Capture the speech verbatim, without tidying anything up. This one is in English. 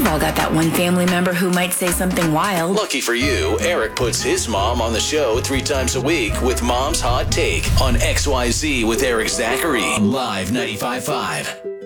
all got that one family member who might say something wild. Lucky for you, Eric puts his mom on the show three times a week with Mom's Hot Take on X Y Z with Eric Zachary. Live ninety-five point five.